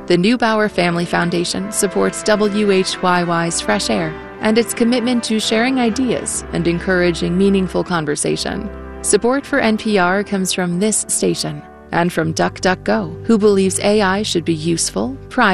The Neubauer Family Foundation supports WHYY's Fresh Air and its commitment to sharing ideas and encouraging meaningful conversation. Support for NPR comes from this station and from DuckDuckGo, who believes AI should be useful, private,